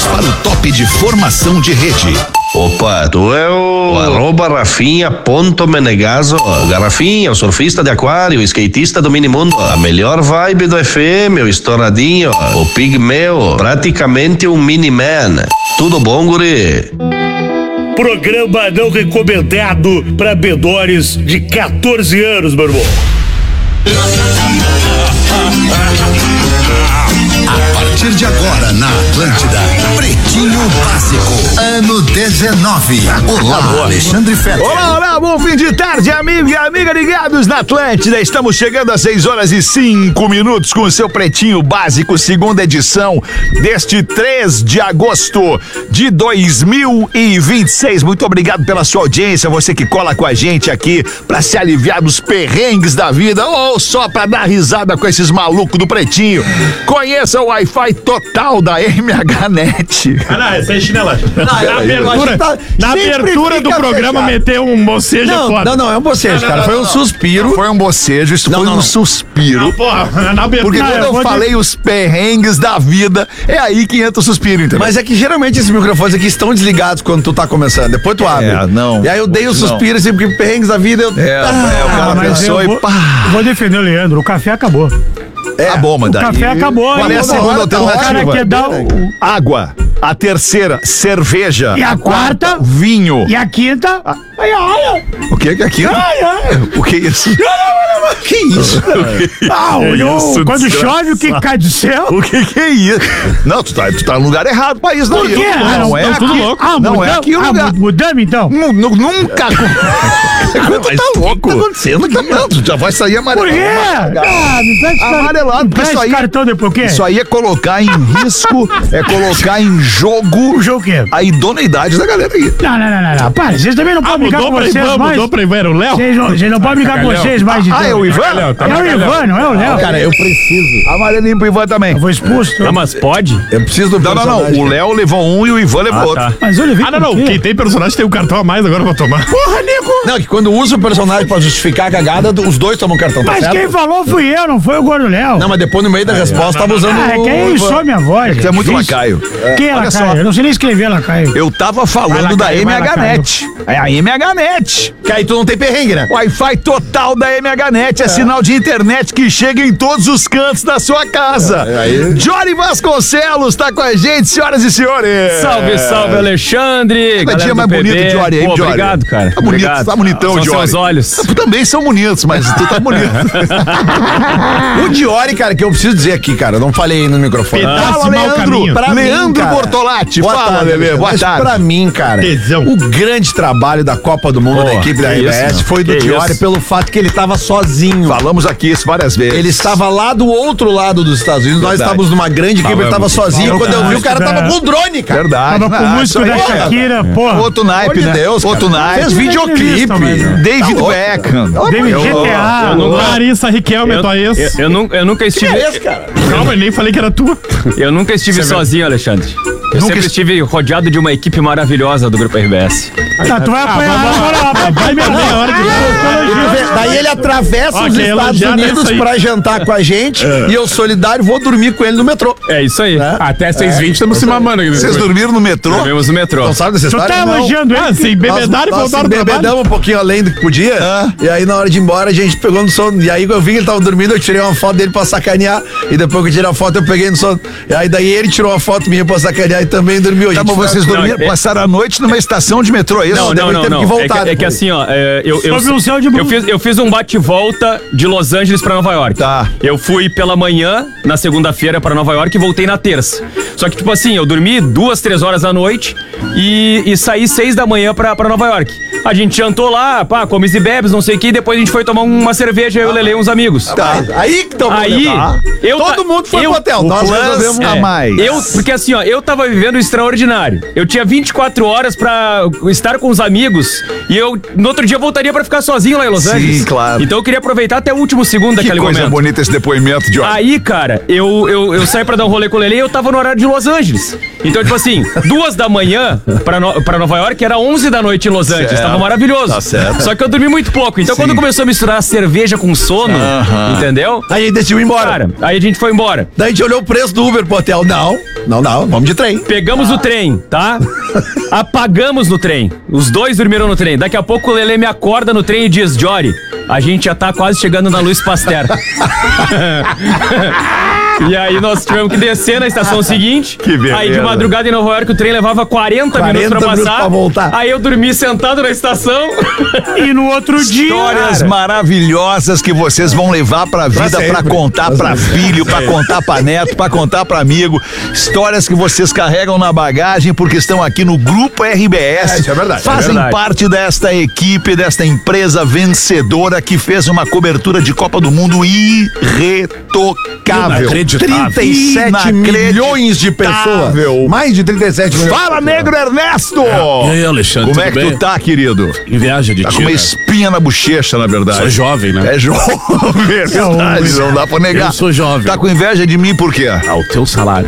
Para o top de formação de rede. Opa, tu é o @Rafinha.Menegaso. Garrafinha, o surfista de aquário, skatista do minimundo, a melhor vibe do FM, o estouradinho, o pigmeu, praticamente um mini-man. Tudo bom, guri? Programa não recomendado para menores de 14 anos, meu irmão. A partir de agora, na Atlântida, Pretinho Básico, ano 19. Olá, Alexandre Fetter. Olá, bom fim de tarde, amigo e amiga ligados na Atlântida. Estamos chegando às 6h05 com o seu Pretinho Básico, segunda edição deste 3 de agosto de 2026. Muito obrigado pela sua audiência, você que cola com a gente aqui pra se aliviar dos perrengues da vida ou só pra dar risada com esses malucos do Pretinho. Conheça o Wi-Fi total da MHNet. Não, essa é chinelagem. Na abertura do programa meteu um bocejo foda. Não, é um bocejo, cara. Foi um suspiro. Foi um bocejo, isso foi um suspiro. Não, porra, na abertura. Porque quando eu falei os perrengues da vida, é aí que entra o suspiro, entendeu? Mas é que geralmente esses microfones aqui estão desligados quando tu tá começando. Depois tu abre. Não. E aí eu dei o suspiro assim, porque perrengues da vida eu... o cara pensou e pá. Vou defender o Leandro, o café acabou. Tá bom, mas daí... O café acabou. Qual é a segunda alternativa? O cara quer dar água. A terceira, cerveja. E a quarta, vinho. E a quinta, O que é aquilo? O que é isso? Que isso? Quando chove, o que cai do céu? O que é isso? Não, tu tá no lugar errado pra isso. Por quê? Não é tudo louco. Não é aqui o lugar. Mudamos, então? Nunca. Tu tá louco. O que tá acontecendo aqui? Não, tu já vai sair amarelado. Por quê? Me presta amarelado. Presta Isso aí, cartão depois, o quê? Isso aí é colocar em risco, é colocar em jogo o jogo quê? A idoneidade da galera aí. Não. Para, vocês também não podem brincar com vocês mais. Mudou pra Ivan, era o Léo? Vocês não podem brincar com vocês mais de tempo. É o Ivan? É o Ivan, não é o Léo. Cara, eu preciso. Amarelinho pro Ivan também. Eu vou expulso. Não, mas pode? Eu preciso do personagem. Não. O Léo levou um e o Ivan levou outro. Tá. Mas olha, Não. Quem tem personagem tem um cartão a mais agora pra tomar. Porra, Nico! Não, que quando usa o personagem pra justificar a cagada, os dois tomam cartão, tá Mas certo? quem falou fui eu, não foi o Gordo Léo. Não, mas depois no meio da resposta tava usando é que aí só minha voz. Você é muito lacaio. Quem é lacaio? Eu não sei nem escrever lacaio. Eu tava falando da MHNet. É a MHNet. Que aí tu não tem perrengue, né? Wi-Fi total da MHNet. É sinal de internet que chega em todos os cantos da sua casa. Jory Vasconcelos tá com a gente, senhoras e senhores. Salve, Alexandre. Cada dia mais bonito, Jory, hein, Jory? Obrigado, cara. Tá bonito, tá bonitão, Jory. São seus olhos. Tu também são bonitos, mas tu tá bonito. O Diori, cara, que eu preciso dizer aqui, cara, eu não falei aí no microfone. Fala, Leandro. Leandro Bortolatti. Fala, Lelê. Boa tarde. Pra mim, cara, o grande trabalho da Copa do Mundo da equipe da RBS foi do Diori pelo fato que ele tava sozinho. Falamos aqui isso várias vezes. Ele estava lá do outro lado dos Estados Unidos, nós estávamos numa grande equipe, ele tava sozinho. Quando eu vi, o cara tava com o drone, cara. Verdade. Tava com música da Shakira, porra. Outro naipe, né? Outro naipe. Fez videoclipe. David Beckham. David GTA. Larissa Riquelme, tua ex. Eu nunca estive... Calma, eu nem falei que era tua. Eu nunca estive sozinho, Alexandre. Eu sempre estive rodeado de uma equipe maravilhosa do Grupo RBS. Tá, tu vai apanhar. Vai me meia hora de Daí ele atravessa os Estados Unidos pra jantar com a gente e eu, solidário, vou dormir com ele no metrô. É isso aí. Até 6h20 estamos se mamando. Vocês dormiram no metrô? Dormimos no metrô. Não sabe dessa Tu história? tá elogiando ele? Se bebedaram e voltaram pro trabalho. Bebedamos um pouquinho além do que podia. E aí, na hora de ir embora, a gente pegou no sono. E aí, eu vi que ele tava dormindo, eu tirei uma foto dele pra sacanear. E depois que eu tirei a foto, eu peguei no sono. E aí, daí ele tirou uma foto minha pra sacanear e também dormiu. Tá bom, vocês dormiram, passaram a noite numa estação de metrô, é isso? Não. Que voltar É que assim, ó, eu fiz um bate-volta de Los Angeles pra Nova York. Tá. Eu fui pela manhã, na segunda-feira, pra Nova York e voltei na terça. Só que, tipo assim, eu dormi 2-3 horas da noite e saí 6 da manhã pra Nova York. A gente jantou lá, pá, comes e bebes, não sei o que, e depois a gente foi tomar uma cerveja, eu, Lelê e uns amigos. Tá. Aí que tomou. Todo mundo foi pro hotel. Nós resolvemos mais. Porque assim, ó, eu tava vivendo o extraordinário. Eu tinha 24 horas pra estar com os amigos e eu, no outro dia, voltaria pra ficar sozinho lá em Los Angeles. Sim, claro. Então eu queria aproveitar até o último segundo daquele momento. Que coisa bonita esse depoimento, Jory. Aí, cara, eu saí pra dar um rolê com o Lelê e eu tava no horário de Los Angeles. Então, tipo assim, 2 da manhã pra Nova York era 11 da noite em Los Angeles. Tava maravilhoso. Tá certo. Só que eu dormi muito pouco. Então, quando começou a misturar a cerveja com sono, entendeu? Aí a gente decidiu ir embora. Cara, aí a gente foi embora. Daí a gente olhou o preço do Uber pro hotel. Não, vamos de trem. Pegamos o trem, tá? Apagamos no trem. Os dois dormiram no trem. Daqui a pouco o Lelê me acorda no trem e diz: Jory, a gente já tá quase chegando na Luiz Pasteur. E aí nós tivemos que descer na estação seguinte. Que beleza. Aí de madrugada em Nova York o trem levava 40 minutos pra passar. Pra voltar. Aí eu dormi sentado na estação. E no outro dia... Histórias maravilhosas que vocês vão levar pra vida, pra contar pra filho, pra contar pra neto, pra contar pra amigo. Histórias que vocês carregam na bagagem porque estão aqui no Grupo RBS. Isso é verdade. Fazem verdade. parte desta equipe, desta empresa vencedora que fez uma cobertura de Copa do Mundo irretocável. 37 milhões de pessoas. Mais de 37 milhões. Fala, negro Ernesto! E aí, Alexandre, Como é tudo que bem? tu tá, querido? Inveja de Tá ti, com uma né? espinha na bochecha, na verdade. Sou jovem, né? É jovem, verdade, não dá pra negar. Eu sou jovem. Tá com inveja de mim por quê? Ao teu salário.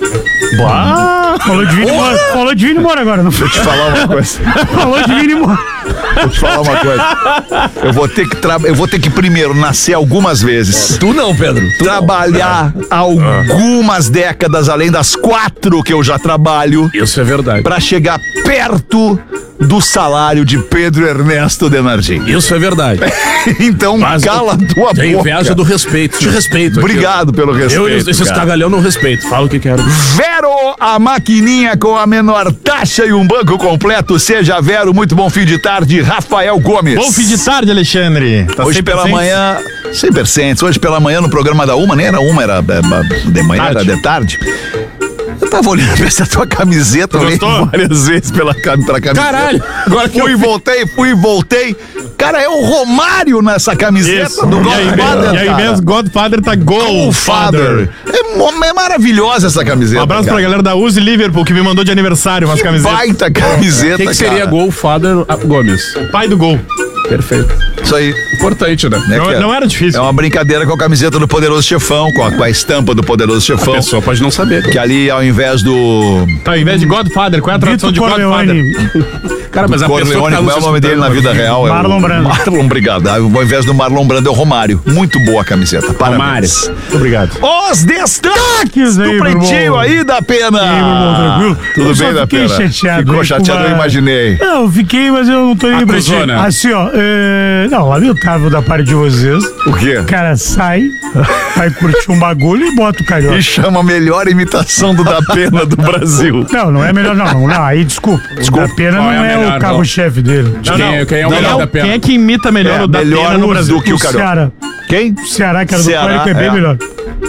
Falou de vir embora. Falou de vir embora agora. Não foi? Vou te falar uma coisa. Falou de vir embora. Vou te falar uma coisa. Eu vou ter que primeiro nascer algumas vezes. Tu não, Pedro. Trabalhar algumas décadas além das 4 que eu já trabalho Isso é verdade. pra chegar perto do salário de Pedro Ernesto Denardim. Isso é verdade. Então Mas cala a tua Tem boca. inveja do respeito. Te respeito. Obrigado pelo respeito. Eu esses cara. cagalhão não respeito. Fala o que quero. Vero, a maquininha com a menor taxa e um banco completo. Seja Vero, muito bom fim de tarde, Rafael Gomes. Bom fim de tarde, Alexandre. Tá Hoje 100%? pela manhã, 100%. Hoje pela manhã no programa da Uma, nem era uma, era de manhã, era de tarde. Eu tava olhando pra essa tua camiseta, olhei Gostou? várias vezes pela camiseta. Caralho! Agora que fui e voltei. Cara, é o Romário nessa camiseta Isso. do E aí, Godfather. e aí cara. mesmo, Godfather tá Godfather. É maravilhosa essa camiseta. Um abraço cara. pra galera da Uzi Liverpool que me mandou de aniversário umas Que camisetas. baita camiseta, O que seria cara. Golfather Gomes? Pai do gol. Perfeito. Isso aí. Importante, né? Né, que é- Não era difícil. É uma brincadeira com a camiseta do Poderoso Chefão, com a estampa do Poderoso A Chefão. pessoa pode não saber. Que ali, ao invés do Tá, ao invés de Godfather, qual é a tradução Vitor de Godfather? Corleone. Cara, mas a pessoa Corleone, que tá como é o nos nome dele na vida escutando real? Marlon Brando. Marlon, obrigado. Ao invés do Marlon Brando é o Romário. Muito boa a camiseta. Parabéns. Muito obrigado. Os destaques aí, do meu Pretinho irmão. aí da Pena. E aí, meu irmão, tranquilo? Tudo Eu só bem, da fiquei Pena? chateado Ficou aí com chateado, uma- eu imaginei. Não, eu fiquei, mas eu não tô nem pra ti. Acusou, né? Assim, ó. Não, lamentável da parte de vocês. O quê? O cara sai, vai curtir um bagulho e bota o carioca. E chama a melhor imitação do da Pena do Brasil. Não é melhor não. Não, aí desculpa. Desculpa. O da Pena Qual não é a é melhor, o carro-chefe dele. Quem é o melhor da Quem pena? é que imita melhor o da melhor Pena no Brasil? do que o Carioca. Ceará. Quem? O Ceará, que era do Ceará, Pânico, é bem é. melhor.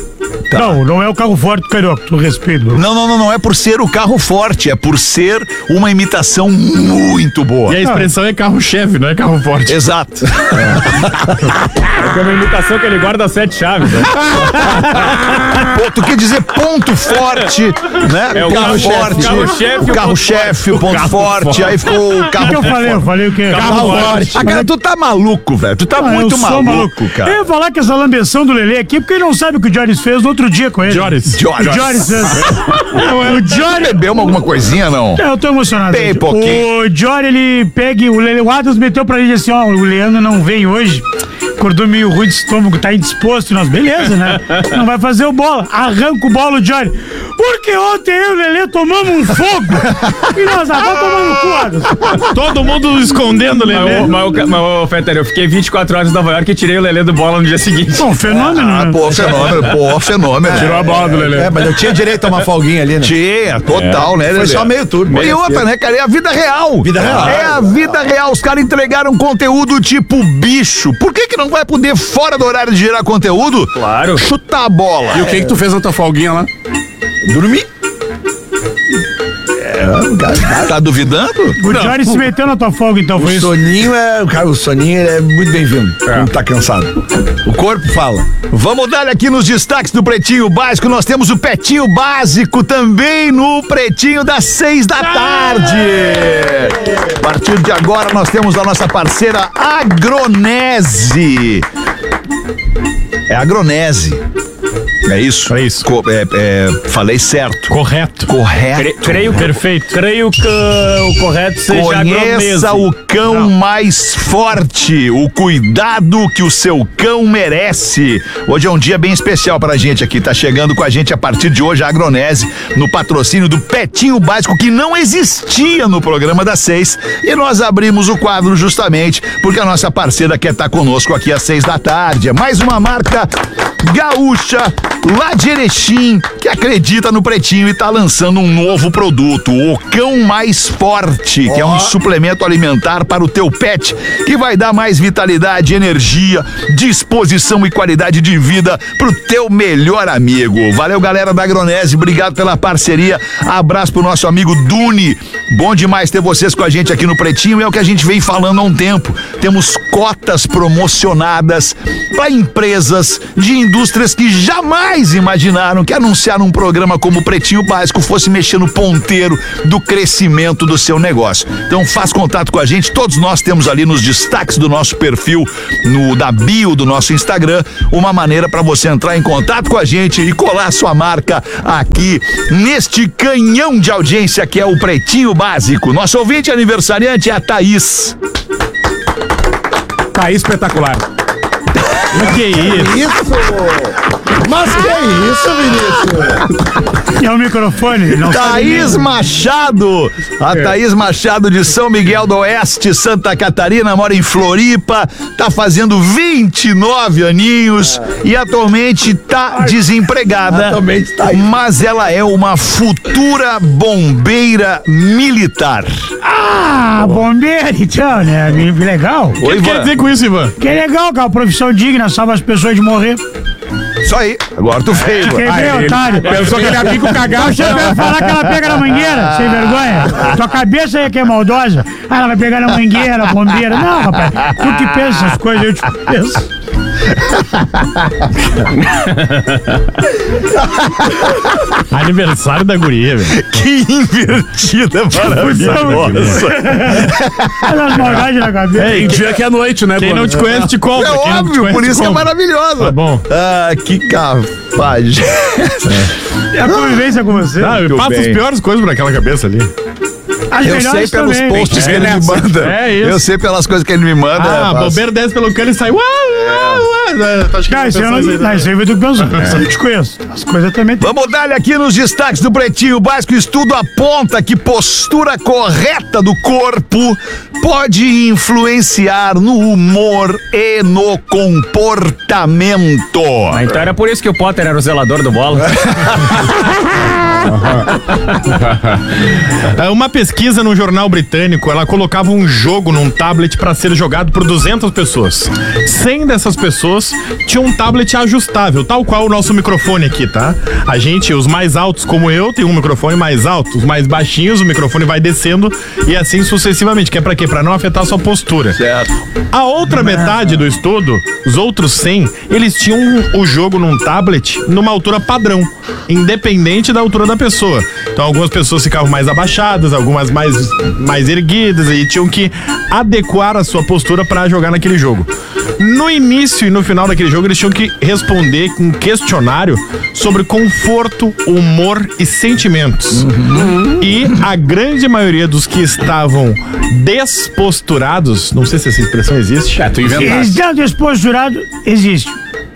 Não é o carro forte do carioca, tu respeito. Bro. Não é por ser o carro forte, é por ser uma imitação muito boa. E a expressão é carro-chefe, não é carro forte. Exato. É uma imitação que ele guarda 7 chaves. Né? Pô, tu quer dizer ponto forte, né? É o ponto carro-chefe. forte. Carro-chefe, O carro-chefe, o ponto forte. Aí ficou o O carro que eu falei? Eu forte. falei o quê? Carro forte. Ah, cara, tu tá maluco, velho. Tu tá muito eu sou maluco, cara. Eu ia falar que essa lambeção do Lelê aqui, porque ele não sabe o que o Joris fez no outro dia com ele. Joris. O Joris fez. O Joris... Bebeu alguma coisinha, não? Eu tô emocionado. Bem gente. pouquinho. O Jory, ele pega e o Adams meteu pra ele assim, ó, o Leandro não vem hoje, acordou meio ruim de estômago, tá indisposto, e nós, beleza, né? Não vai fazer o bola. Arranca o bola, o Jory. Porque ontem eu e o Lelê tomamos um fogo e nós agora tomando cu, Adams. Todo mundo escondendo o Lelê. Mas, Fetter, eu fiquei 24 horas em Nova York e tirei o Lelê do bola no dia seguinte. Bom, fenômeno, Ah, né? pô, fenômeno. Tirou a bola do Lelê. Mas eu tinha direito a uma folguinha ali, né? Tinha, total, né, Foi Lelê? só meio turno. E outra, né, cara? É a vida real. Vida real. É a vida real. Os caras entregaram conteúdo tipo bicho. Por que não vai poder, fora do horário de gerar conteúdo, Claro. chutar a bola? E o que tu fez na tua folguinha lá? Dormi. Tá duvidando? O Jory se meteu na tua folga, então, foi O isso? soninho o soninho ele é muito bem-vindo. Quando tá cansado. O corpo fala. Vamos dar aqui nos destaques do Pretinho Básico. Nós temos o Pretinho Básico também no Pretinho das 6 da tarde. A partir de agora nós temos a nossa parceira Agronese. É Agronese. É isso? É isso. Falei certo. Correto. Creio Perfeito. Creio que o correto seja Conheça o cão mais forte, o cuidado que o seu cão merece. Hoje é um dia bem especial pra gente aqui, tá chegando com a gente a partir de hoje a Agronese, no patrocínio do Pretinho Básico, que não existia no programa das 6, e nós abrimos o quadro justamente porque a nossa parceira quer estar conosco aqui às 6 da tarde. É mais uma marca gaúcha, lá de Erechim, que acredita no Pretinho e tá lançando um novo produto, o Cão Mais Forte, que é um suplemento alimentar para o teu pet, que vai dar mais vitalidade, energia, disposição e qualidade de vida pro teu melhor amigo. Valeu, galera da Agronese, obrigado pela parceria, abraço pro nosso amigo Duni, bom demais ter vocês com a gente aqui no Pretinho, é o que a gente vem falando há um tempo, temos cotas promocionadas para empresas de indústrias que jamais imaginaram que anunciar um programa como o Pretinho Básico fosse mexer no ponteiro do crescimento do seu negócio. Então faz contato com a gente, todos nós temos ali nos destaques do nosso perfil, da bio do nosso Instagram, uma maneira para você entrar em contato com a gente e colar sua marca aqui neste canhão de audiência que é o Pretinho Básico. Nosso ouvinte aniversariante é a Thaís. Tá espetacular. Que isso? Mas que isso, Vinícius? E é o microfone? Não Thaís Machado, a Thaís Machado de São Miguel do Oeste, Santa Catarina, mora em Floripa, tá fazendo 29 aninhos e atualmente tá desempregada, mas ela é uma futura bombeira militar. Ah, bombeiro, então, né? Legal. O que quer dizer com isso, Ivan? Que é legal, que é uma profissão digna, salva as pessoas de morrer. Isso aí, agora tu fez, mano. Quer ver, otário? Pensou que ele ia vir com cagado. Você vai falar que ela pega na mangueira, sem vergonha? Tua cabeça aí que é maldosa. Ah, ela vai pegar na mangueira, bombeira. Não, rapaz, tu que pensa essas coisas, eu te penso. Aniversário da guria, velho. Que invertida maravilhosa. Olha as maldades na cabeça. Tem dia que é noite, né? Quem não te conhece te compra. É óbvio, por isso que é maravilhoso. Tá bom. Ah, que cafagem. É a convivência com você. Passa as piores coisas por aquela cabeça ali. Eu sei pelos posts que ele me manda. É isso. Eu sei pelas coisas que ele me manda. Bobeiro desce pelo cano e sai. Isso aí vai tu pensando. Eu te conheço. As coisas também tem. Vamos dar aqui nos destaques do Pretinho Básico. Estudo aponta que postura correta do corpo pode influenciar no humor e no comportamento. Então era por isso que o Potter era o zelador do bola. Uma pesquisa no jornal britânico, ela colocava um jogo num tablet para ser jogado por 200 pessoas. 100 dessas pessoas tinham um tablet ajustável, tal qual o nosso microfone aqui, tá? A gente, os mais altos como eu, tem um microfone mais alto, os mais baixinhos, o microfone vai descendo e assim sucessivamente, que é pra quê? Pra não afetar a sua postura. Certo. A outra metade do estudo, os outros 100, eles tinham o jogo num tablet numa altura padrão, independente da altura da pessoa. Então algumas pessoas ficavam mais abaixadas, algumas mais erguidas e tinham que adequar a sua postura para jogar naquele jogo. No início e no final daquele jogo eles tinham que responder um questionário sobre conforto, humor e sentimentos. E a grande maioria dos que estavam desposturados, não sei se essa expressão existe. Tu inventaste. Eles estão desposturados, existe.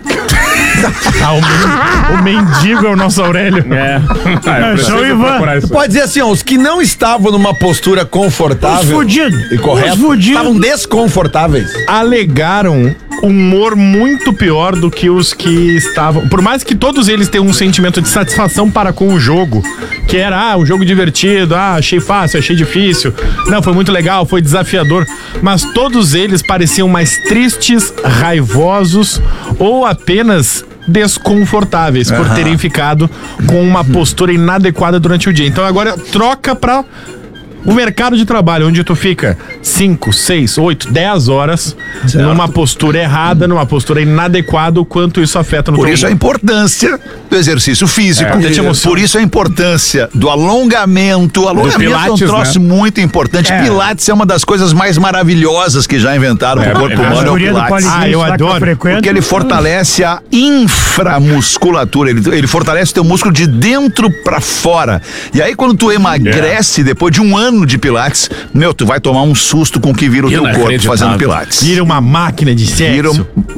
O mendigo é o nosso Aurélio. Eu sou o Ivan. Pode dizer assim, ó, os que não estavam numa postura confortável Os fudidos. e correta, Os fudidos. estavam desconfortáveis. Alegaram humor muito pior do que os que estavam. Por mais que todos eles tenham um sentimento de satisfação para com o jogo, que era um jogo divertido, achei fácil, achei difícil, não, foi muito legal, foi desafiador, mas todos eles pareciam mais tristes, raivosos ou apenas desconfortáveis por terem ficado com uma postura inadequada durante o dia. Então agora troca pra O mercado de trabalho, onde tu fica 5, 6, 8, 10 horas numa postura errada, numa postura inadequada, o quanto isso afeta no Por teu isso a humor. importância do exercício físico. emoção. Por isso a importância do alongamento. O alongamento Pilates, é um troço muito importante. Pilates é uma das coisas mais maravilhosas que já inventaram pro corpo humano. É o Pilates. eu adoro. Porque ele fortalece a inframusculatura. Ele fortalece o teu músculo de dentro pra fora. E aí, quando tu emagrece, depois de um ano de Pilates, tu vai tomar um susto com o que vira o teu corpo fazendo Pilates. Vira uma máquina de sexo. Vira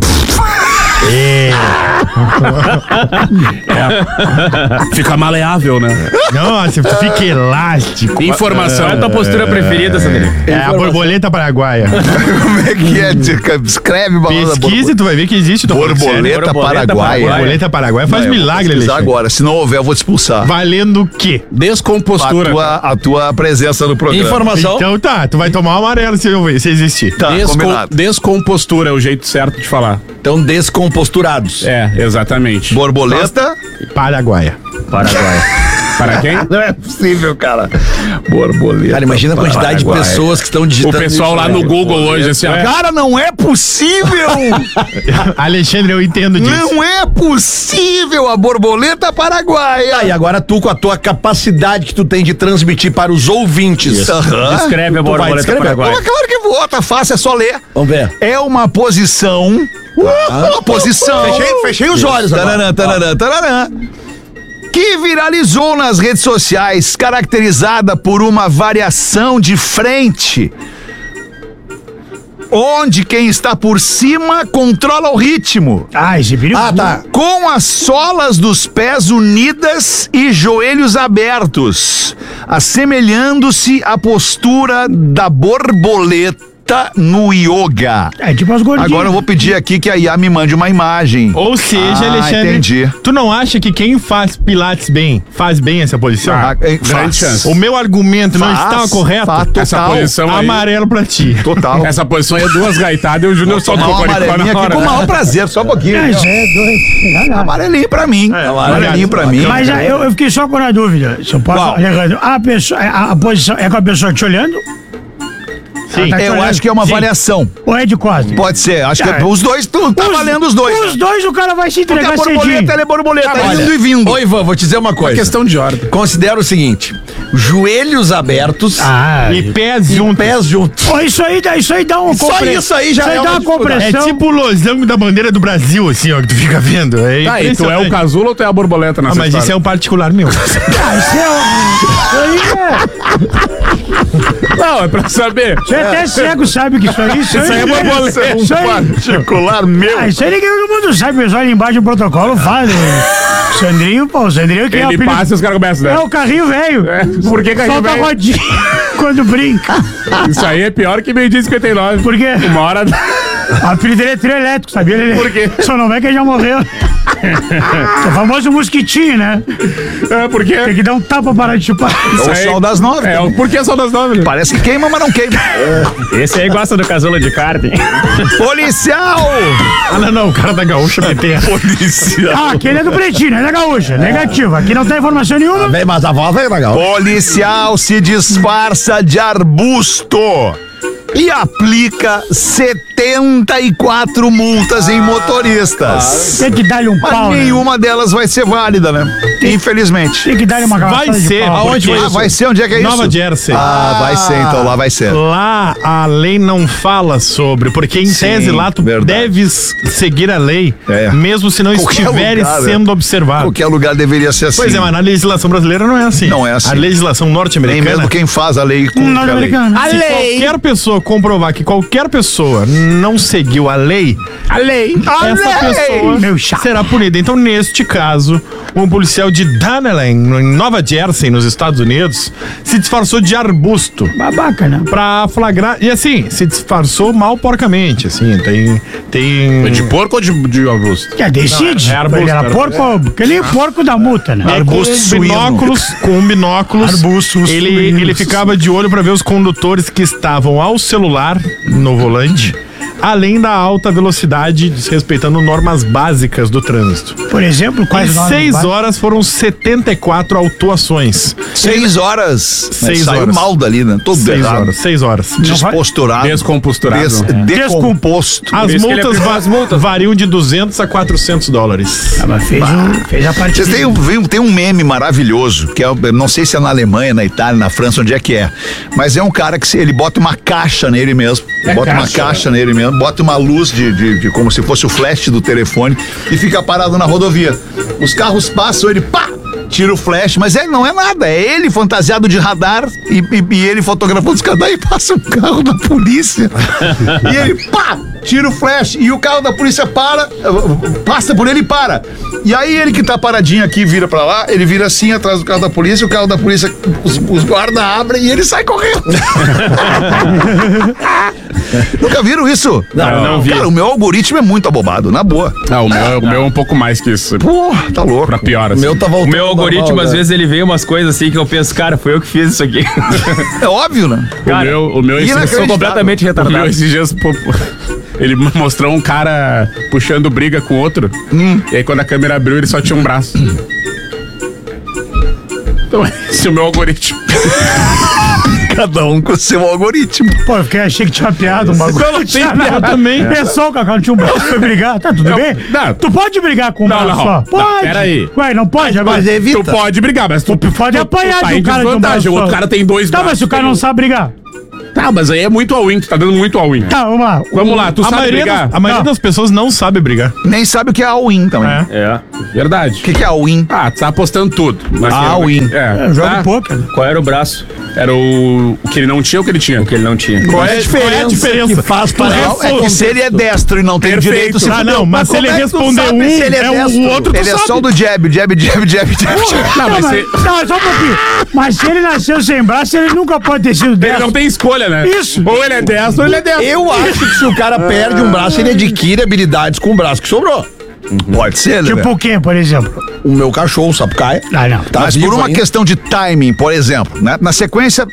Fica maleável, né? Nossa, fica elástico. Informação. Qual é a tua postura preferida, Sandrinho? É a borboleta paraguaia. Como é que é? Escreve Pesquisa e tu vai ver que existe. Borboleta paraguaia. Borboleta paraguaia faz milagre, Alexandre. Alexandre. Agora, se não houver, eu vou te expulsar. Valendo o quê? Descompostura. A tua presença no programa. Informação. Então tá, tu vai tomar um amarelo se existir. Tá, combinado. Descompostura é o jeito certo de falar. Então, descomposturados. É, exatamente. Borboleta? Paraguaia. Para quem? Não é possível, cara. Borboleta. Cara, imagina a quantidade de pessoas que estão O digitando. pessoal isso, lá né? no Google hoje, assim, ó. Cara, não é possível! Alexandre, eu entendo disso. Não é possível a borboleta paraguaia! E agora tu, com a tua capacidade que tu tem de transmitir para os ouvintes. Descreve a borboleta descrever? paraguaia. Mas claro que vou, tá fácil, é só ler. Vamos ver. É uma posição. Uma posição. Fechei os olhos agora. Tararã. Que viralizou nas redes sociais, caracterizada por uma variação de frente, onde quem está por cima controla o ritmo. Esse perigo. Tá. Com as solas dos pés unidas e joelhos abertos, assemelhando-se à postura da borboleta no yoga. É tipo as gordinhas. Agora eu vou pedir aqui que a Iá me mande uma imagem. Ou seja, Alexandre, entendi. tu não acha que quem faz pilates bem, faz bem essa posição? grande chance. O meu argumento não estava correto? Essa posição aí. Amarelo pra ti. Total. Essa posição aí é duas gaitadas e o Júnior solta o Uma cocoricó amarelinha na aqui hora. com o maior prazer, só um pouquinho. Isso é doido. Amarelinho pra mim. Amarelinho pra mim. Mas eu fiquei só com a dúvida. Se eu posso, Alejandro, a posição é com a pessoa te olhando? Sim. Eu acho que é uma variação. Ou é de costas? Pode ser. Acho que é os dois. Tá valendo os dois. Os dois o cara vai se Porque entregar a borboleta, cedinho. ela é borboleta, Olha, indo e vindo. Ô, Ivan, vou te dizer uma coisa. Questão de ordem. Considera o seguinte: joelhos abertos E pés juntos. pés juntos. Pô, isso aí dá uma Só isso aí já é dá uma uma dificuldade. É compressão. tipo o losango da bandeira do Brasil, assim, ó, que tu fica vendo. É Tá, e tu é o impressionante. casulo ou tu é a borboleta nessa Mas isso é história? um particular meu. Isso aí Não, é pra saber. Você até cego sabe que isso aí é borboleta. Isso aí. Particular meu. Isso aí ninguém todo mundo sabe, o pessoal ali embaixo do protocolo faz. O Sandrinho que é o Ele passa e os caras começam, né? É o carrinho velho. Por que carrinho Solta a velho? rodinha quando brinca. Isso aí é pior que meio dia 59. Por quê? Uma hora... O apelido dele é trio elétrico, sabia? Por quê? Só não vê que ele já morreu. É o famoso mosquitinho, né? É, por quê? Tem que dar um tapa para parar de chupar. É o sol das 9. É, por que sol das 9? Parece que queima, mas não queima. Esse aí gosta do casulo de karting. Policial! Não, o cara da gaúcha PT. Policial. Aquele é do pretinho, não é da gaúcha. Negativo. Aqui não tem informação nenhuma. Bem, mas a voz é legal. Policial se disfarça de arbusto e aplica 74 multas em motoristas. Tem que dar-lhe um Mas pau. Né? nenhuma delas vai ser válida, né? Infelizmente. Tem que dar-lhe uma Vai cavaçada de ser. pau. Aonde Ah, vai ser? Onde é que é isso? Nova Jersey. Ah, vai ser, então lá vai ser. Lá a lei não fala sobre, porque em Sim, tese lá tu verdade. deves seguir a lei, É. mesmo se não Qualquer estiveres lugar, né? sendo observado. Qualquer lugar deveria ser assim. Pois é, mas na legislação brasileira não é assim. Não é assim. A legislação Nem norte-americana. mesmo quem faz a lei cumpre a lei. Norte-americano. Se qualquer pessoa comprovar que qualquer pessoa não seguiu a lei, essa pessoa Meu chato. será punida. Então, neste caso, um policial de Dunedin, em Nova Jersey, nos Estados Unidos, se disfarçou de arbusto Babaca, né? pra flagrar. E assim, se disfarçou mal porcamente. Assim, tem. De porco ou de arbusto? Já decide. Não, é arbusto, Ele era arbusto. porco, aquele porco da multa, né? Com binóculos, Arbustos ele suínos. ficava de olho pra ver os condutores que estavam ao celular no volante, além da alta velocidade, desrespeitando normas básicas do trânsito. Por exemplo, Em quais 6 horas foram 74 autuações. 6 horas. 6 Saiu horas. mal dali, né? Todo 6 errado. horas. 6 horas. Desposturado. Descomposturado. Decomposto. As isso que ele multas, aplicou as multas. variam de 200 a 400 dólares. Mas fez a parte. Vocês tem um meme maravilhoso, que é, não sei se é na Alemanha, na Itália, na França, onde é que é. Mas é um cara que ele bota uma caixa nele mesmo. Uma caixa nele mesmo, bota uma luz de como se fosse o flash do telefone e fica parado na rodovia. Os carros passam, ele pá! Tira o flash, mas ele não é nada, é ele fantasiado de radar e ele fotografando os caras, daí passa um carro da polícia e ele pá, tira o flash e o carro da polícia passa por ele e para. E aí ele que tá paradinho aqui, vira pra lá, ele vira assim atrás do carro da polícia, o carro da polícia, os guardas abrem e ele sai correndo. Nunca viram isso? Não vi. Cara, o meu algoritmo é muito abobado, na boa. O meu é um pouco mais que isso. Pô, tá louco. Pra pior, assim. O meu tá O voltando. meu algoritmo, normal, às né? vezes, ele vê umas coisas assim que eu penso, cara, foi eu que fiz isso aqui. É óbvio, né? Cara, o meu eu sou inacreditável. completamente O meu retardado. esses dias, ele mostrou um cara puxando briga com outro. E aí quando a câmera abriu, ele só tinha um braço. Então esse é o meu algoritmo. Cada um com o seu algoritmo. Pô, eu achei que tinha uma piada, um bagulho. Não tem piada também. É só o Cacau, não tinha um braço pra brigar. Tá tudo bem? não. Tu pode brigar com um Não, braço não. só? Não, Pode. peraí. Ué, não pode agora? Mas evita. Tu pode brigar, mas tu Pode apanhar tá de em um cara de um braço desvantagem. O outro só. cara tem 2 Tá, braços. mas se o cara não sabe brigar. Tá, mas aí é muito all-in, tu tá dando muito all-in. Tá, vamos lá. Vamos lá, tu A sabe maioria, brigar? a maioria Não. das pessoas não sabe brigar. Nem sabe o que é all-in também. É. É. Verdade. O que é all-in? Ah, tu tá apostando tudo. All-in. É, Eu jogo tá? poker. Qual era o braço? Era o que ele não tinha ou o que ele tinha? O que ele não tinha. Qual é a diferença que faz para Não, é que se ele é destro e não tem Perfeito. direito, se Ah, fudeu. não, mas se ele como é que tu responder sabe um, se ele é o destro? outro tu Ele é sabe. só do jab. Não, mas se... Não, só um pouquinho. Mas se ele nasceu sem braço, ele nunca pode ter sido ele destro. não tem escolha, né? Isso. Ou ele é destro ou ele é destro. Eu acho que se o cara perde um braço, ele adquire habilidades com o braço que sobrou. Pode ser, né? Tipo o quê, por exemplo? O meu cachorro, o Sapucaia. Ah, não. Tá Mas por vivo uma ainda. questão de timing, por exemplo, né? Na sequência,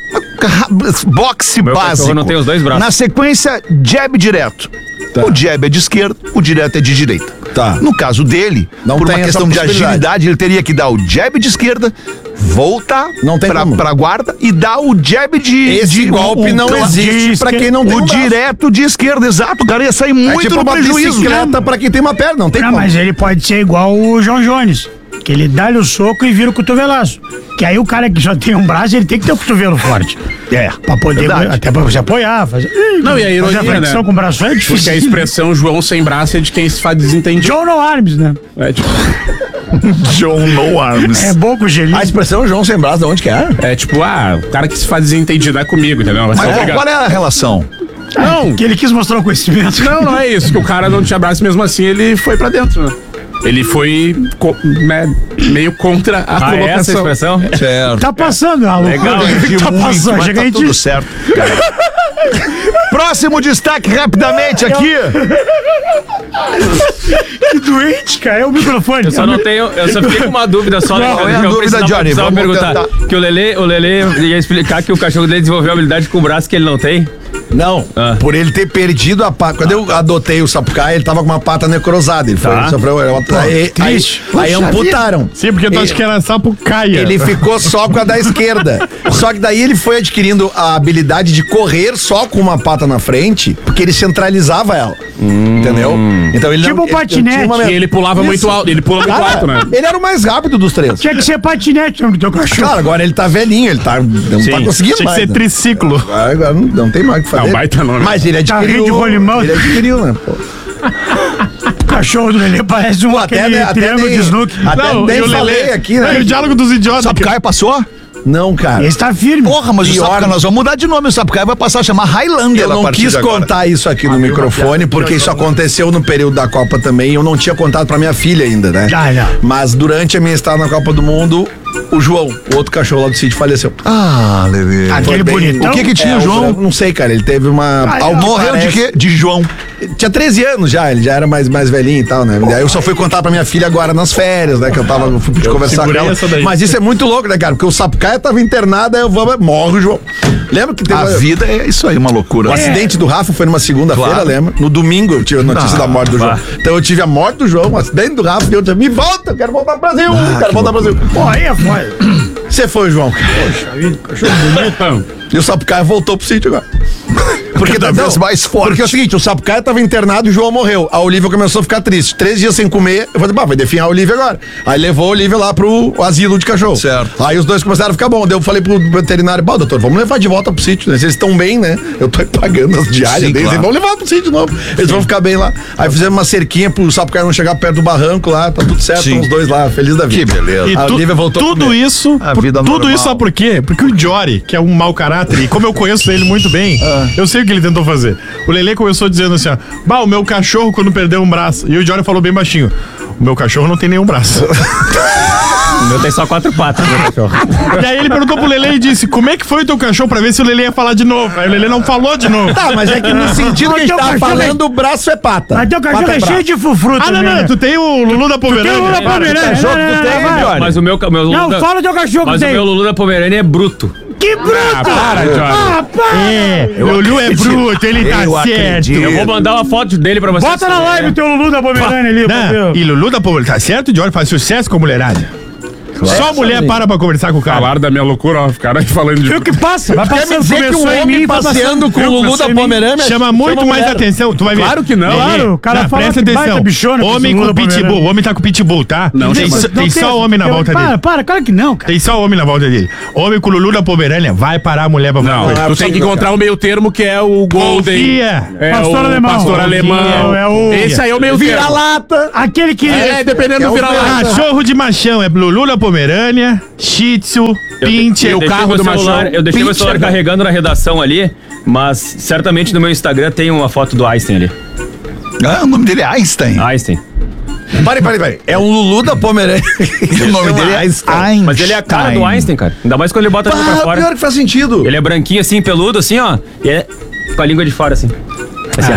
boxe Meu cachorro básico. não tem os dois braços. Na sequência, jab direto. O jab é de esquerda, o direto é de direita. Tá. No caso dele, Não por uma tem essa questão de possibilidade. agilidade, ele teria que dar o jab de esquerda, voltar Não tem como. pra guarda e dar o jab de... Esse golpe não existe pra quem não tem O um braço. direto de esquerda, exato. O cara ia sair É muito tipo no uma prejuízo. bicicleta pra quem tem uma perna, não tem Não, como. mas ele pode ser igual o João Jones. Que ele dá-lhe o soco e vira o cotovelaço. Que aí o cara que só tem um braço, ele tem que ter o cotovelo forte. É. Pra poder, Verdade. até pra você apoiar. Fazer, Não, e a ironia, fazer a flexão né? com o braço é Porque difícil. a expressão João sem braço é de quem se faz desentendido. John No Arms, né? É tipo, John No Arms. É bom com o gelinho. A expressão João sem braço, de onde que é? o cara que se faz desentendido é comigo, entendeu? Mas Mas obrigado. qual é a relação? Não, Que ele quis mostrar o conhecimento. não é isso. Que o cara não te abraça mesmo assim, ele foi pra dentro, né? Ele foi meio contra a Ah, é essa colocação. expressão? Certo. Tá passando, a loucura. Legal, Tá passando. Mas Chega tá a gente. tudo certo, cara. Próximo destaque rapidamente aqui. Que doente, cara. É o microfone. Eu só não tenho, eu só fiquei com uma dúvida só. Qual é a eu dúvida, precisava- Johnny? precisava Vamos perguntar. tentar. Que o Lelê ia explicar que o cachorro dele desenvolveu habilidade com o braço que ele não tem. Não, Ah. por ele ter perdido a pata. Quando eu adotei o Sapucaia, ele tava com uma pata necrosada. Ele foi, Tá. sofreu. triste. Aí amputaram. Sim, porque tu acha que era Sapucaia. Ele ficou só com a da esquerda. Só que daí ele foi adquirindo a habilidade de correr só com uma pata na frente, porque ele centralizava ela. Entendeu? Então ele Tipo não, um patinete. E ele pulava muito alto, ele pula muito alto, né? Ele era o mais rápido dos três. Tinha que ser patinete o nome do teu cachorro. Claro, agora ele tá velhinho, ele tá, não tá conseguindo Tinha que mais. ser né? triciclo. Agora não tem mais o que fazer. Não, baita nome. Mas ele adquiriu. Carrinho de rolimão. Ele adquiriu, né? Pô. O cachorro do Lelê parece um aquele triângulo de snooker. Até Não, nem e o falei Lelê. aqui, né? E o diálogo dos idiotas. Sapucaia passou? Não, cara. Esse tá firme. Porra, mas o Pior. Sapucaia, nós vamos mudar de nome. O Sapucaia vai passar a chamar Highlander Eu a não partir quis de agora. contar isso aqui no microfone, porque isso aconteceu no período da Copa também e eu não tinha contado pra minha filha ainda, né? Ah, não. Mas durante a minha estada na Copa do Mundo, o João, o outro cachorro lá do sítio, faleceu. Ah, Lelê. Aquele Foi bem- bonitão. O que tinha, É, João? branco, não sei, cara, ele teve uma... ao que Morreu de parece- quê? De João. Tinha 13 anos já, ele já era mais velhinho e tal, né? Aí eu só fui contar pra minha filha agora nas férias, né? Que eu fui conversar com segurei ela. essa daí. Mas isso é muito louco, né, cara? Porque o Sapucaia tava internado, aí eu vou, morre o João. Lembra que teve A vida é isso aí, uma loucura. o acidente do Rafa foi numa segunda-feira, Claro. lembra? No domingo eu tive a notícia da morte do João. Então eu tive a morte do João, o acidente do Rafa, e eu disse, me volta, eu quero voltar pro Brasil, quero voltar pro Brasil. Pô, aí é foda. Você foi, João. Cachorro bonito. E o Sapucaia voltou pro sítio agora. Porque Cada vez mais forte. Porque é o seguinte, o Sapucaia tava internado e o João morreu. A Olivia começou a ficar triste. 3 dias sem comer, eu falei, vai definhar a Olivia agora. Aí levou a Olivia lá pro asilo de cachorro. Certo. Aí os dois começaram a ficar bom. Daí eu falei pro veterinário, doutor, vamos levar de volta pro sítio, né? Se eles estão bem, né? Eu tô pagando as diárias Sim, deles, claro. vamos levar pro sítio de novo. Eles vão ficar bem lá. Aí fizemos uma cerquinha pro Sapucaia não chegar perto do barranco lá, tá tudo certo, Sim. estão os dois lá, feliz da vida. Que beleza. E A Olivia voltou a tudo comer. isso, A vida tudo normal. isso sabe por quê? Porque o Jory, que é um mau caráter, e como eu conheço ele muito bem, eu sei o que ele tentou fazer. O Lelê começou dizendo assim, ó, o meu cachorro quando perdeu um braço. E o Jory falou bem baixinho, o meu cachorro não tem nenhum braço. O meu tem só 4 patas, meu cachorro. E aí ele perguntou pro Lelê e disse, como é que foi o teu cachorro pra ver se o Lelê ia falar de novo? Aí o Lelê não falou de novo. Tá, mas é que no sentido que a gente Teu tava cachorro falando, o braço é pata. Mas teu cachorro Pata é braço. cheio de fufru Ah, também, não, né? tu tem o Lulu da Pomerânia. Tem o Lulu da Pomerânia. cachorro que tu tem, vai. Mas o meu Lulu Não, da- fala o teu cachorro que Mas o tem. meu Lulu da Pomerânia é bruto. Que bruto! Para, Johnny. Ah, para! É, o Lulu é bruto, ele tá Eu certo. acredito. Eu vou mandar uma foto dele pra vocês. Bota na live o teu Lulu da Pomerânia ali, Não, meu. e Lulu da Pomerânia, tá certo? O Jory faz sucesso com a mulherada. Só a mulher para pra conversar com o cara. Falaram da minha loucura, ó. Ficaram aí falando de. Viu que passa? Vai Quer me passando, dizer que um começou em homem mim, vai passeando passando. com o Viu? Lulu Começou da em mim. Pomerânia Chama muito mais mulher. atenção, tu vai ver. Claro que não. Claro, o cara fala presta que baita atenção. bichona, Homem esse Lulu com da pitbull, Pomerânia. o homem tá com pitbull, tá? Não, tem, mas- tem só homem na volta dele. Para, claro que não, cara. Tem só homem na volta dele. Homem com o Lulu da Pomerânia vai parar a mulher pra Não, falar. tu tem que encontrar o meio termo que é o Golden. Confia. É Pastor o alemão. Pastor alemão. É o- Esse aí é o meio termo. Vira-lata. Aquele que... É, dependendo do vira-lata. Cachorro de machão é Lulu da Pomerânia, Shih Tzu, Pincher. o carro do machão. Eu deixei meu Pincher. celular carregando na redação ali, mas certamente no meu Instagram tem uma foto do Einstein ali. Ah, o nome dele é Einstein. Einstein. Pare. É um Lulu da Pomerânia. O nome dele é Einstein. Mas ele é a cara do Einstein, cara. Ainda mais quando ele bota a língua pra fora. Pior que faz sentido. Ele é branquinho assim, peludo assim, ó. E é com a língua de fora assim. Assim,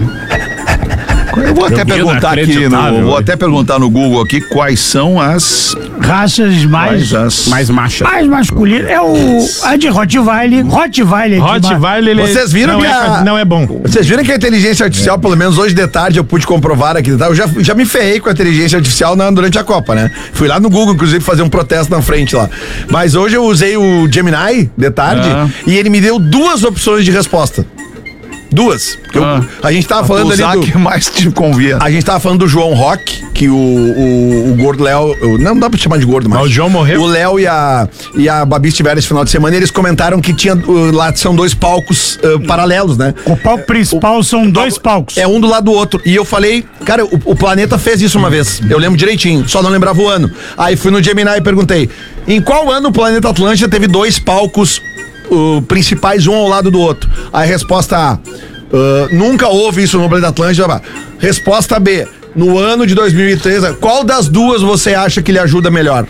Eu vou até perguntar aqui, inacreditável, vou velho. até perguntar no Google aqui quais são as... Raças mais... Mais macha. Mais masculino. É a de Rottweiler. Rottweiler. Rottweiler, ele Vocês viram não que não é bom. Vocês viram que a inteligência artificial, pelo menos hoje de tarde, eu pude comprovar aqui, tá? Eu já me ferrei com a inteligência artificial durante a Copa, né? Fui lá no Google, inclusive, fazer um protesto na frente lá. Mas hoje eu usei o Gemini de tarde e ele me deu 2 opções de resposta. 2. A gente tava falando ali usar do... que mais te convia. A gente tava falando do João Rock, que o gordo Léo... Não dá pra chamar de gordo, mas... Mas o João morreu? O Léo e a Babi estiveram esse final de semana e eles comentaram que tinha... Lá são 2 palcos paralelos, né? O palco principal são 2 palcos. É um do lado do outro. E eu falei, cara, o planeta fez isso uma vez. Eu lembro direitinho, só não lembrava o ano. Aí fui no Gemini e perguntei, em qual ano o planeta Atlântida teve 2 palcos principais, um ao lado do outro? Aí resposta A, nunca houve isso no planeta Atlântida. Resposta B, no ano de 2013, qual das 2 você acha que lhe ajuda melhor?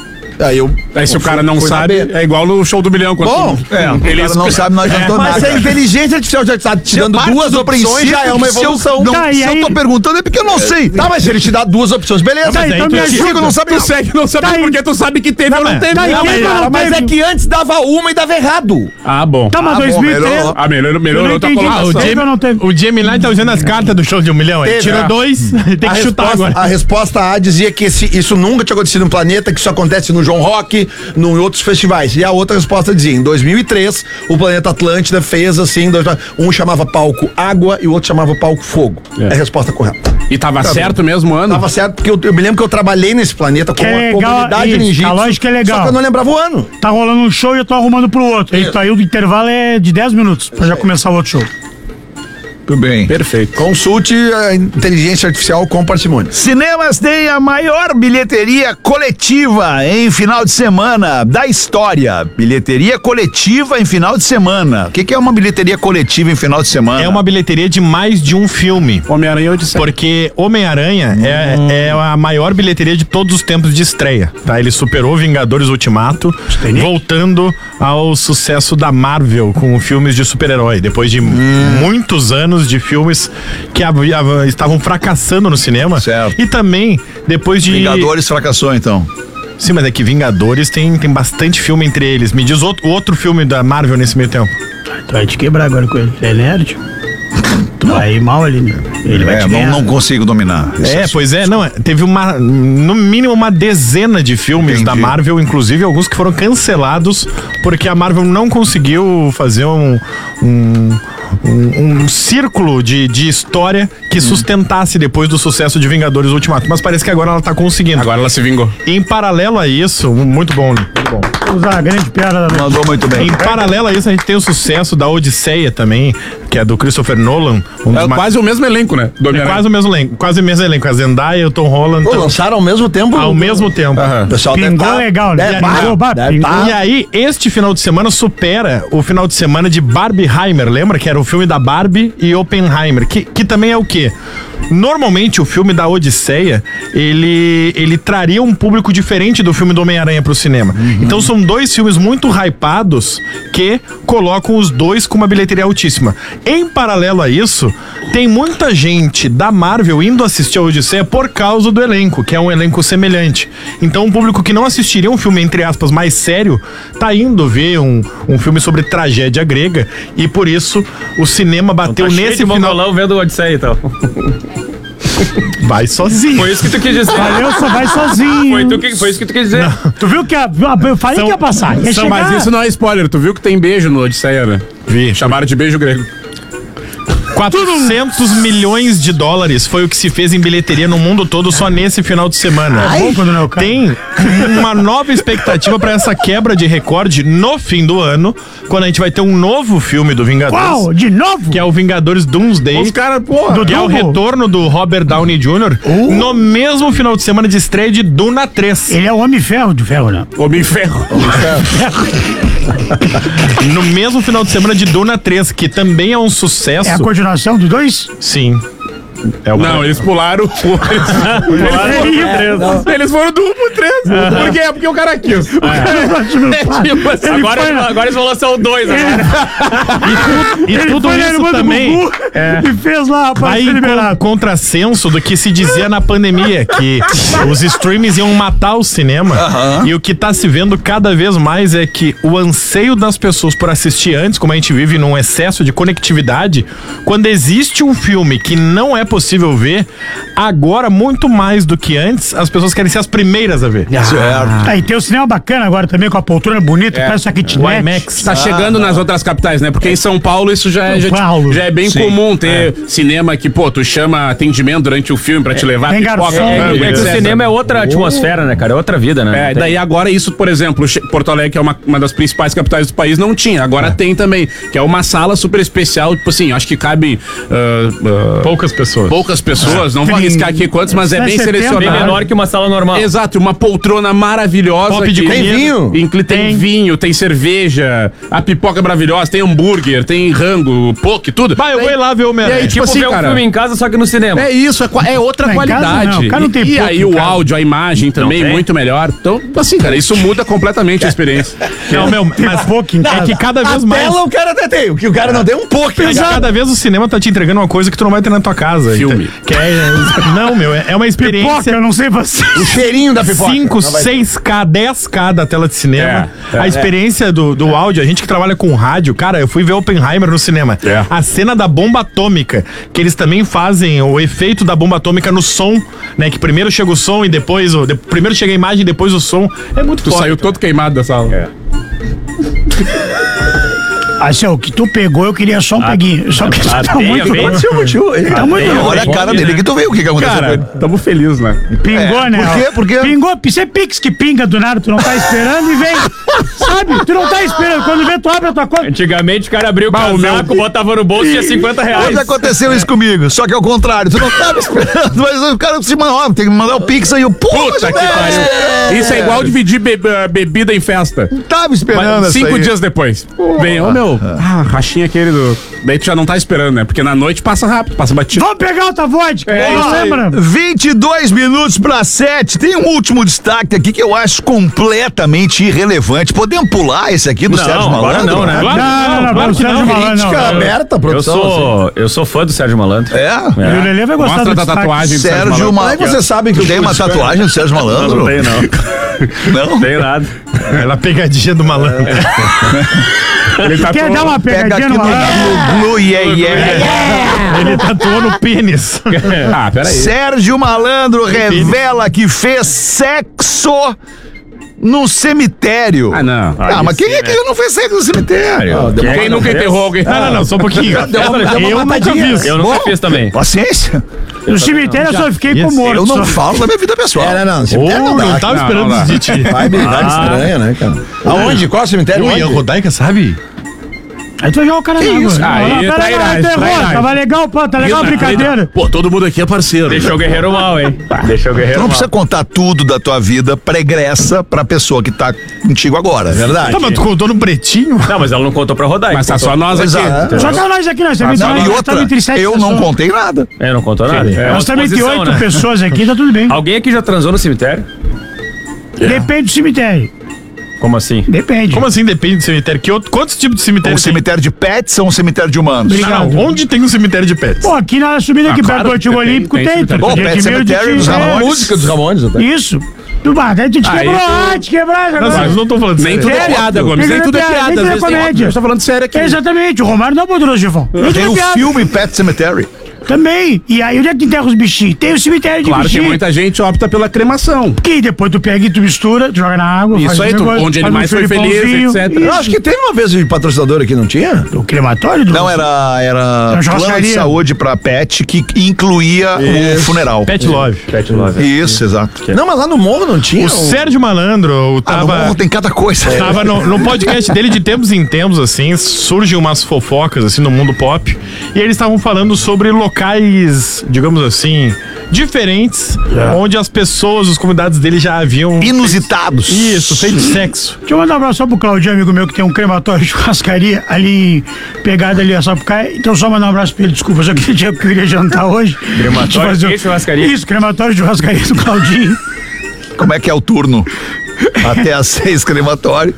Aí se o cara não fui sabe, saber. é igual no show do milhão. Bom, O cara não sabe, não adiantou mas nada. a inteligência artificial já está te dando 2 opções, já é uma evolução. Se eu tô perguntando é porque eu não sei. Tá, mas se ele te dá 2 opções, beleza. Tá, então me ajuda. não sabe. Tu segue não sabe Tá aí. porque tu sabe que teve ou não teve. tá aí, Não, quem mas- não Cara, mas teve? é que antes dava uma e dava errado. Ah, bom. Tá, mas Ah, bom, 2013... melhorou. Ah, melhorou Eu tua não entendi. colocação. Teve ou não teve? O Gemini tá usando as cartas do show de 1 milhão. Ele Teve, tirou é. 2, tem que chutar agora. A resposta A dizia que isso nunca tinha acontecido no planeta, que isso acontece no João Rock, em outros festivais. E a outra resposta dizia, em 2003, o planeta Atlântida fez assim, um chamava palco água e o outro chamava palco fogo. É a resposta correta. E tava certo mesmo o ano? Tava certo, porque eu me lembro que eu trabalhei nesse planeta com Que é uma legal, comunidade isso, ninjitsu. a lógica é legal. Só que eu não lembrava o ano. Tá rolando um show e eu tô arrumando pro outro. Então aí o intervalo é de 10 minutos pra já começar o outro show. Tudo bem. Perfeito. Consulte a inteligência artificial com parcimônia. Cinemas tem a maior bilheteria coletiva em final de semana da história. Bilheteria coletiva em final de semana. O que é uma bilheteria coletiva em final de semana? É uma bilheteria de mais de um filme. Homem-Aranha eu disse. Porque Homem-Aranha é a maior bilheteria de todos os tempos de estreia, tá? Ele superou Vingadores Ultimato, voltando ao sucesso da Marvel com filmes de super-herói, depois de muitos anos de filmes que estavam fracassando no cinema. Certo. E também depois de... Vingadores fracassou, então. Sim, mas é que Vingadores tem bastante filme entre eles. Me diz outro filme da Marvel nesse meio tempo. Tu vai te quebrar agora com ele. É nerd? Tu vai ir mal ali, né? Ele vai te ganhar. Não consigo dominar. Pois é, não. Teve no mínimo uma dezena de filmes da Marvel, inclusive alguns que foram cancelados porque a Marvel não conseguiu fazer um círculo de história que sustentasse depois do sucesso de Vingadores Ultimato. Mas parece que agora ela tá conseguindo. Agora ela se vingou. Em paralelo a isso, muito bom. Vou usar a grande piada da Mandou muito bem. Em paralelo a isso, a gente tem o sucesso da Odisseia também, que é do Christopher Nolan. Quase o mesmo elenco, né? Quase o mesmo elenco. A Zendaya, o Tom Holland. Pô, lançaram ao mesmo tempo? Ao mesmo tempo. O pessoal Pingou legal, né? E aí, este final de semana supera o final de semana de Barbieheimer, lembra? Que era o filme da Barbie e Oppenheimer, que também é o quê? Normalmente o filme da Odisseia, ele traria um público diferente do filme do Homem-Aranha pro cinema. Então são dois filmes muito hypados que colocam os dois com uma bilheteria altíssima. Em paralelo a isso, tem muita gente da Marvel indo assistir a Odisseia por causa do elenco, que é um elenco semelhante. Então um público que não assistiria um filme, entre aspas, mais sério, tá indo ver um filme sobre tragédia grega, e por isso o cinema bateu nesse final... vendo o Odisseia, então. Vai sozinho. Foi isso que tu quis dizer. Valeu, só vai sozinho. Foi isso que tu quis dizer. Não. Tu viu que eu falei que ia passar. Mas isso não é spoiler. Tu viu que tem beijo no Odisseia, né? Vi. Chamaram de beijo grego. 400 milhões de dólares foi o que se fez em bilheteria no mundo todo só nesse final de semana. Tem uma nova expectativa para essa quebra de recorde no fim do ano, quando a gente vai ter um novo filme do Vingadores. Qual? De novo? Que é o Vingadores Doomsday. Os caras, porra. Que é o retorno do Robert Downey Jr. No mesmo final de semana de estreia de Duna 3. Ele é o Homem-Ferro de ferro, né? Homem-Ferro. No mesmo final de semana de Duna 3, que também é um sucesso. É a continuação do 2? Sim. Não, eles pularam. Eles foram do 1 pro 3. Por quê? Porque o cara quis. Agora eles vão lançar o 2 agora. E tudo isso também e fez lá, rapaz, vai em contrassenso do que se dizia na pandemia, que os streams iam matar o cinema. E o que tá se vendo cada vez mais é que o anseio das pessoas por assistir antes, como a gente vive num excesso de conectividade, quando existe um filme que não é possível ver, agora, muito mais do que antes, as pessoas querem ser as primeiras a ver. E tem o cinema bacana agora também, com a poltrona bonita, parece a kitnet. IMAX. Tá chegando nas outras capitais, né? Porque em São Paulo isso já é bem comum ter cinema que, pô, tu chama atendimento durante o filme pra te levar tem pipoca. garçom. O cinema é outra atmosfera, né, cara? É outra vida, né? Daí agora isso, por exemplo, Porto Alegre, que é uma das principais capitais do país, não tinha. Agora tem também, que é uma sala super especial, tipo assim, acho que cabe Poucas pessoas. Não vou arriscar aqui quantos, mas é bem selecionado. Bem menor que uma sala normal. Exato, uma poltrona maravilhosa. Top de tem vinho? Tem vinho, tem cerveja, a pipoca é maravilhosa, tem hambúrguer, tem rango, poke, tudo. Eu vou ir lá ver o Homem-Aranha. E aí, tipo assim, ver um filme em casa, só que no cinema. É isso, é outra qualidade. E aí o áudio, a imagem também muito melhor. Então, assim, cara, isso muda completamente a experiência. Não, mas pouco em casa. É que cada vez mais... Tela o cara até tem, o que o cara não tem um pouco. Cada vez o cinema tá te entregando uma coisa que tu não vai ter na tua casa. Filme. É uma experiência. Pipoca, eu não sei você. O cheirinho da pipoca. 5, 6K, 10K da tela de cinema. A experiência do áudio, a gente que trabalha com rádio, cara, eu fui ver Oppenheimer no cinema. A cena da bomba atômica, que eles também fazem o efeito da bomba atômica no som, né? Que primeiro chega o som e depois primeiro chega a imagem e depois o som. É muito forte. Tu saiu todo queimado da sala. Assim, o que tu pegou, eu queria só um peguinho. Só que tá muito Olha a cara dele que tu viu o que aconteceu com ele. Tamo felizes, né? Pingou, né? Por quê? Pingou, isso é Pix que pinga do nada, tu não tá esperando e vem. Sabe? Tu não tá esperando. Quando vê, tu abre a tua conta. Antigamente o cara abriu o casaco, botava no bolso e tinha R$50. Hoje aconteceu isso comigo, só que ao contrário, tu não tava esperando, mas o cara se mandou, tem que mandar o Pix aí, puta que pariu. Isso é igual dividir bebida em festa. Não tava esperando mas 5 dias depois. Vem, rachinha aquele do... Daí tu já não tá esperando, né? Porque na noite passa rápido, passa batido. Vamos pegar outra vodka. Lembra? 22 minutos para 7. Tem um último destaque aqui que eu acho completamente irrelevante. Podemos pular esse aqui do Sérgio Malandro? Não, né? Não, Sérgio Malandro. Crítica aberta, produção. Eu sou fã do Sérgio Malandro. É? E o Lelê vai gostar Mostra do a tatuagem do Sérgio Malandro. Aí você sabe que Tem uma tatuagem do Sérgio Malandro? Não tem, não. Não? Não tem nada. Ela pegadinha do malandro. Ele tá Quer dar uma Pega aqui pegadinha no no Glu, Ele tatuou no pênis. Ah, peraí. Sérgio Malandro revela que fez sexo no cemitério. Ah, não. Mas quem é que não fez sexo no cemitério? Quem nunca enterrou alguém? Não, só um pouquinho. Eu nunca vi. Eu nunca fiz também. Paciência. No cemitério eu só fiquei com morto. Eu não só. falo da minha vida pessoal. Não, cemitério não dá. Não tava esperando não. isso de ti. Vai habilidade estranha, né, cara? Aonde? Qual cemitério? Ui, a Onde? Rodaica, sabe? Aí tu vai jogar o cara na água. isso? Aí, trairagem. Tava legal, pô, tá legal a brincadeira. Pô, todo mundo aqui é parceiro. Deixou o guerreiro mal, hein? Deixou o Tu guerreiro não mal. precisa contar tudo da tua vida pregressa pra pessoa que tá contigo agora. Verdade. Tá, mas tu contou no pretinho? Não, mas ela não contou pra rodar. Mas tá só nós aqui. Exato. Só tá nós aqui, nós estamos Não, e outra, entre 7 eu não contei nada. Não contou nada. Nós estamos entre 8 pessoas aqui, tá tudo bem. Alguém aqui já transou no cemitério? Depende do cemitério. Como assim? Depende. Como assim depende do cemitério? Quantos tipos de cemitério Um tem? cemitério de pets ou um cemitério de humanos? Obrigado. Onde tem um cemitério de pets? Pô, aqui na subida aqui perto do claro Antigo que tem, Olímpico tem tem. cemitério. Bom, Pet Cemetery dos Ramones. Música dos Ramones, até. Isso. Tu te quebrou, te quebrar. Não, vocês não estão falando Nem tudo é Sério? piada, Gomes. Nem tudo é piada. Nem tudo é Às vezes tem comédia. óbvio. Eu tô falando sério aqui. Exatamente, o Romário não é poderoso, Gifão. Tem o filme Pet Cemetery. Também. E aí, onde é que enterra os bichinhos? Tem o cemitério de Claro que bichinhos. muita gente opta pela cremação. Que depois tu pega e tu mistura, tu joga na água. Isso faz aí, o negócio, onde ele faz um mais foi feliz, filipãozinho. etc. Eu acho que teve uma vez de patrocinador aqui, não tinha? O crematório do... Não, era plano de churrascaria. saúde pra pet que incluía o funeral. Pet Love. Isso, exato. Não, mas lá no morro não tinha. O Sérgio Malandro No tava... morro tem cada coisa. Tava no podcast dele de tempos em tempos, assim, surgem umas fofocas, assim, no mundo pop. E eles estavam falando sobre locais, digamos assim, diferentes, onde as pessoas, os convidados dele já haviam... Inusitados. Isso, feito sexo. Deixa eu mandar um abraço só pro Claudinho, amigo meu, que tem um crematório de churrascaria ali, pegado ali, só pro Caio. Então só mandar um abraço pra ele, desculpa, só que eu queria jantar hoje. Crematório e churrascaria? Isso, crematório de churrascaria do Claudinho. Como é que é o turno? Até às 6, crematório.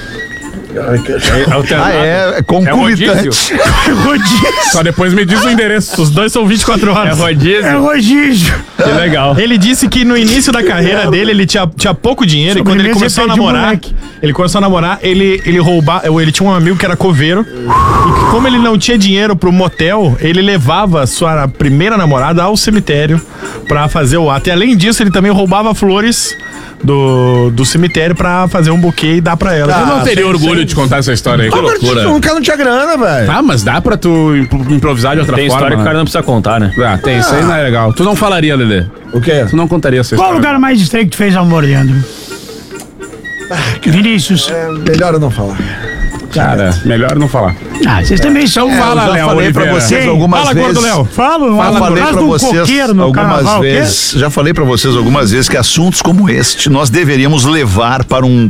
É concomitante. Rodízio. Só depois me diz o endereço. Os dois são 24 É horas. rodízio? É rodízio. Que legal. Ele disse que no início da carreira dele, ele tinha pouco dinheiro, e quando ele Sobremesa começou a pé de namorar, moleque. ele roubava, ele tinha um amigo que era coveiro, e que como ele não tinha dinheiro pro motel, ele levava a sua primeira namorada ao cemitério pra fazer o ato. E além disso, ele também roubava flores do cemitério pra fazer um buquê e dar pra ela. Eu não teria orgulho de contar essa história aí. Que loucura. O cara não tinha grana, velho. Tá, mas dá pra tu improvisar de outra Tem forma. história que o cara não precisa contar, né? Ah, tem, isso aí não é legal. Tu não falaria, Lelê. O quê? Tu não contaria essa Qual o história. lugar mais estranho que tu fez amor, Leandro? Vinícius. Melhor eu não falar. Cara, melhor não falar. Ah, vocês também são... Fala, Eu já Léo falei pra Oliveira. vocês Quem? algumas Fala, vezes. gordo Léo. Falo, Eu falei atrás pra de um vocês coqueiro no algumas carnaval, o quê? vezes, já falei pra vocês algumas vezes que assuntos como este nós deveríamos levar para um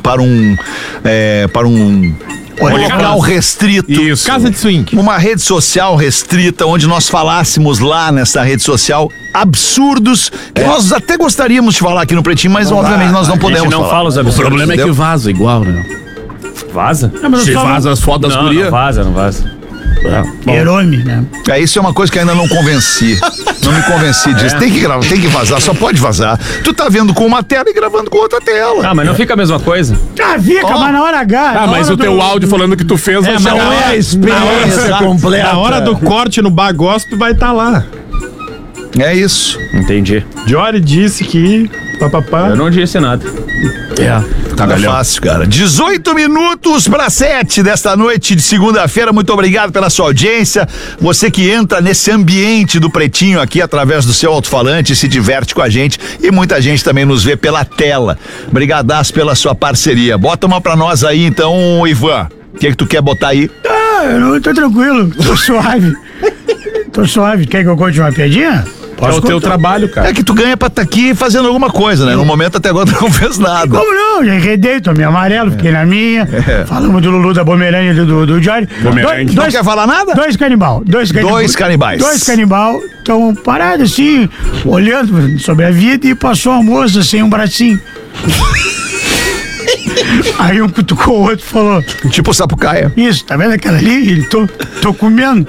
local restrito. Isso. Casa de swing. Uma rede social restrita, onde nós falássemos lá nessa rede social absurdos que nós até gostaríamos de falar aqui no Pretinho, mas obviamente nós não A gente podemos não falar. fala os O absurdos. problema é que Entendeu? vaza igual, né? Vaza? mas Se eu só vaza as fotos das Não, gurias. não vaza, não vaza. Herome, né? Isso é uma coisa que ainda não convenci. Não me convenci disso. Tem que gravar, tem que vazar, só pode vazar. Tu tá vendo com uma tela e gravando com outra tela. Ah, mas não fica a mesma coisa? Ah, fica, mas na hora H. Ah, na mas hora o teu do- áudio falando que tu fez vai mas chegar não lá. é a experiência completa. Na hora do corte no bar gospel vai estar lá. É isso. Entendi. Jory disse que... Papapá. Eu não disse nada. Não é fácil, cara. 18 minutos para 7 desta noite de segunda-feira. Muito obrigado pela sua audiência. Você que entra nesse ambiente do Pretinho aqui através do seu alto-falante, se diverte com a gente e muita gente também nos vê pela tela. Brigadaço pela sua parceria. Bota uma pra nós aí então, Ivan. O que tu quer botar aí? Ah, eu não tô tranquilo, tô suave. Tô suave. Quer que eu conte uma piadinha? É o teu trabalho, cara. É que tu ganha pra estar aqui fazendo alguma coisa, né? No momento até agora tu não fez nada. Como não? Já enredei, tomei amarelo, fiquei na minha. Falamos do Lulu, da Pomerânia e do Jory. Pomerânia. Não quer falar nada? Dois canibais. Dois canibais estão parados assim, olhando sobre a vida e passou uma moça sem um bracinho. Aí um cutucou o outro e falou: Tipo Sapucaia. Isso, tá vendo aquela ali? Ele tô comendo.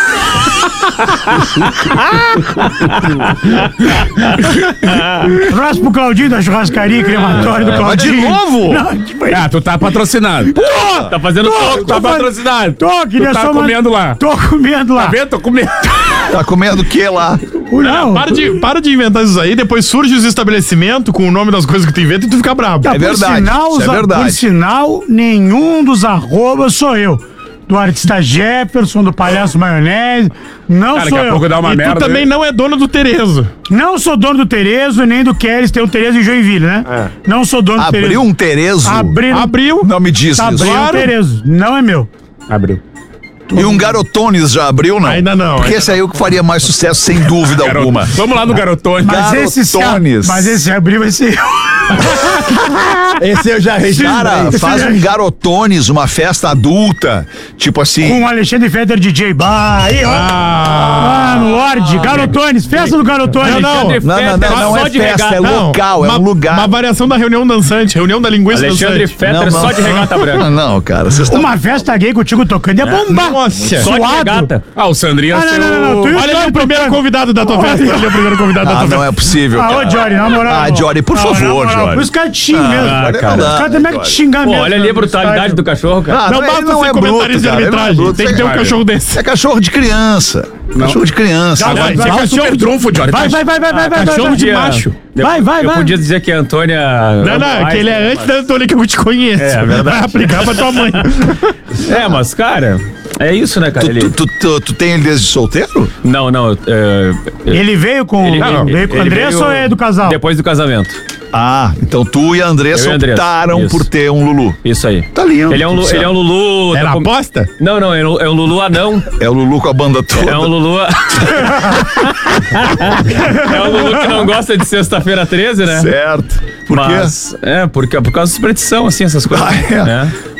Abraço pro Claudinho da churrascaria crematória do Claudinho. Mas de novo? Não, tu tá patrocinado. Tá fazendo toco, Tá patrocinado. queria Tu tá só comendo lá. Tô comendo lá. Tá vendo? Tô comendo. Tá comendo o que lá? Não. Para de inventar isso aí, depois surge os estabelecimentos com o nome das coisas que tu inventa e tu fica bravo. É verdade, isso é verdade. Por sinal, nenhum dos arrobas sou eu. Do artista Jefferson, do palhaço Maionese, não Cara, sou daqui a eu. pouco dá uma E merda. tu também não é dono do Terezo. Não sou dono do Terezo, nem do Keres, tem o Terezo em Joinville, né? Não sou dono do Terezo. Abriu um Terezo? Abriu. Não me diz Tá isso. abrindo o Terezo, não é meu. Abriu. E um Garotones já abriu, não? Ainda não. Porque esse aí é o que faria mais sucesso, sem dúvida alguma. Vamos lá no Garotone. Mas esse abriu vai ser eu. Esse eu já registrei. Cara, faz um Garotones, uma festa adulta, tipo assim... Com o Alexandre Fetter DJ. Aí, ó. No Lorde, Garotones, festa do Garotones. Não é festa, é local, é um lugar. Uma variação da reunião dançante, reunião da linguiça Alexandre dançante. Fetter só de regata branca. Não, cara, vocês estão... Uma festa gay contigo tocando ia bombar. Nossa. Só de regata. Ah, o Sandrinho não. Olha ali o primeiro convidado da tua festa. Olha ali o primeiro convidado da tua festa. não é possível, Ô, cara. Jory, na moral. Jory, por favor, Jory. Os caras te xingam mesmo. cara. Os caras também te xingam Pô, mesmo. olha ali a brutalidade do cachorro, cara. Não basta ser comentarista de arbitragem. Tem que ter um cachorro desse. É cachorro de criança. Cachorro de criança. Vai, você é super trunfo, Jory. Vai. Cachorro de macho. Vai. Eu podia dizer que a Antônia... Não, que ele é antes da Antônia que eu te conheço. É verdade. Vai aplicar pra tua mãe. Mas, cara, é isso, né, cara? Tu tem ele desde solteiro? Não. Ele veio com a Andressa ou é do casal? Depois do casamento. Então tu e a Andressa optaram por ter um Lulu. Isso aí. Tá lindo. Ele é um Lulu... Era aposta? Não, é um Lulu anão. É o Lulu com a banda toda. É um Lulu... É um Lulu que não gosta de sexta-feira 13, né? Certo. Por quê? Por causa da superstição, assim, essas coisas. É?